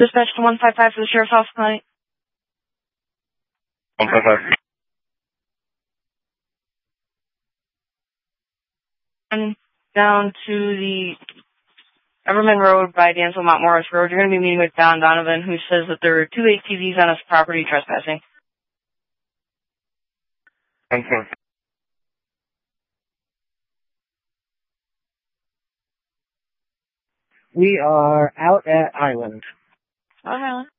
Dispatch to 155 for the sheriff's office tonight. 155. Down to the Everman Road by Dansville Mount Morris Road. You're going to be meeting with Don Donovan, who says that there are 2 ATVs on his property trespassing. Okay. We are out at Highland. Oh, Highland.